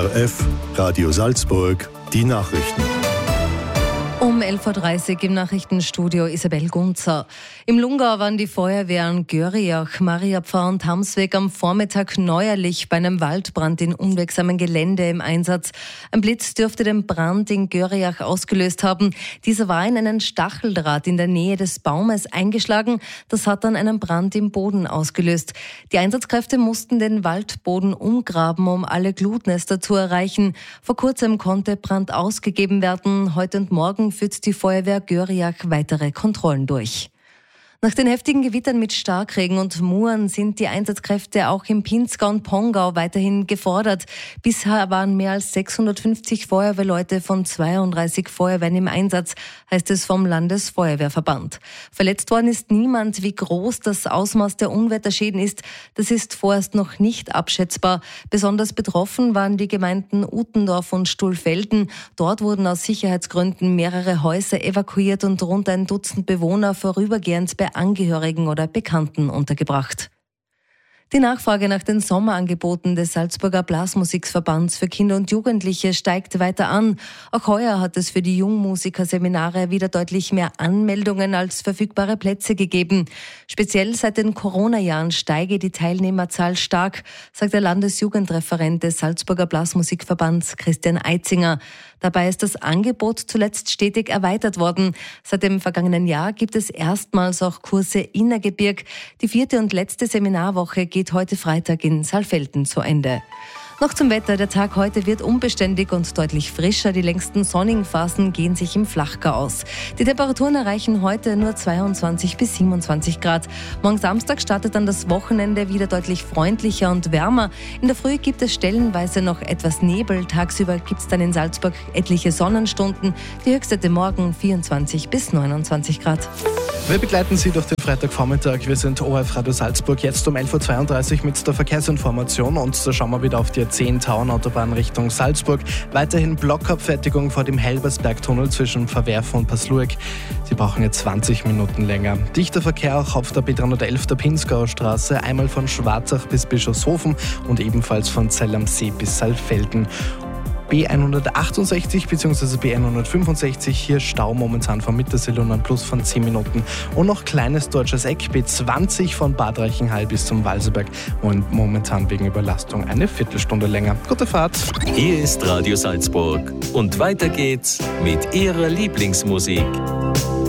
ORF, Radio Salzburg, die Nachrichten. Um 11.30 Uhr im Nachrichtenstudio Isabel Gunzer. Im Lungau waren die Feuerwehren Görriach, Mariapfarr und Hamsweg am Vormittag neuerlich bei einem Waldbrand in unwegsamem Gelände im Einsatz. Ein Blitz dürfte den Brand in Görriach ausgelöst haben. Dieser war in einen Stacheldraht in der Nähe des Baumes eingeschlagen. Das hat dann einen Brand im Boden ausgelöst. Die Einsatzkräfte mussten den Waldboden umgraben, um alle Glutnester zu erreichen. Vor kurzem konnte Brand ausgegeben werden. Heute und morgen führt die Feuerwehr Görriach weitere Kontrollen durch. Nach den heftigen Gewittern mit Starkregen und Muren sind die Einsatzkräfte auch im Pinzgau und Pongau weiterhin gefordert. Bisher waren mehr als 650 Feuerwehrleute von 32 Feuerwehren im Einsatz, heißt es vom Landesfeuerwehrverband. Verletzt worden ist niemand. Wie groß das Ausmaß der Unwetterschäden ist, das ist vorerst noch nicht abschätzbar. Besonders betroffen waren die Gemeinden Utendorf und Stuhlfelden. Dort wurden aus Sicherheitsgründen mehrere Häuser evakuiert und rund ein Dutzend Bewohner vorübergehend bei Angehörigen oder Bekannten untergebracht. Die Nachfrage nach den Sommerangeboten des Salzburger Blasmusikverbands für Kinder und Jugendliche steigt weiter an. Auch heuer hat es für die Jungmusikerseminare wieder deutlich mehr Anmeldungen als verfügbare Plätze gegeben. Speziell seit den Corona-Jahren steige die Teilnehmerzahl stark, sagt der Landesjugendreferent des Salzburger Blasmusikverbands Christian Eitzinger. Dabei ist das Angebot zuletzt stetig erweitert worden. Seit dem vergangenen Jahr gibt es erstmals auch Kurse Innergebirg. Die 4. und letzte Seminarwoche geht heute Freitag in Saalfelden zu Ende. Noch zum Wetter. Der Tag heute wird unbeständig und deutlich frischer. Die längsten sonnigen Phasen gehen sich im Flachgau aus. Die Temperaturen erreichen heute nur 22 bis 27 Grad. Morgen Samstag startet dann das Wochenende wieder deutlich freundlicher und wärmer. In der Früh gibt es stellenweise noch etwas Nebel. Tagsüber gibt es dann in Salzburg etliche Sonnenstunden. Die Höchstwerte morgen 24 bis 29 Grad. Wir begleiten Sie durch den Freitagvormittag. Wir sind ORF Radio Salzburg jetzt um 11.32 Uhr mit der Verkehrsinformation und da schauen wir wieder auf die A10-Tauern-Autobahn Richtung Salzburg. Weiterhin Blockabfertigung vor dem Helbersbergtunnel zwischen Verwerfen und Pasluek. Sie brauchen jetzt 20 Minuten länger. Dichter Verkehr auch auf der B311 der Pinzgauer Straße, einmal von Schwarzach bis Bischofshofen und ebenfalls von Zell am See bis Saalfelden. B168 bzw. B165, hier Stau momentan von Mittersill und ein Plus von 10 Minuten. Und noch kleines deutsches Eck, B20 von Bad Reichenhall bis zum Walserberg und momentan wegen Überlastung eine Viertelstunde länger. Gute Fahrt! Hier ist Radio Salzburg und weiter geht's mit Ihrer Lieblingsmusik.